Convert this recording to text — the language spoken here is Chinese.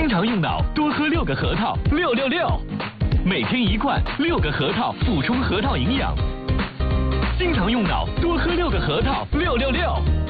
经常用脑，多喝6个核桃，666。每天1罐，6个核桃，补充核桃营养。经常用脑，多喝6个核桃，666。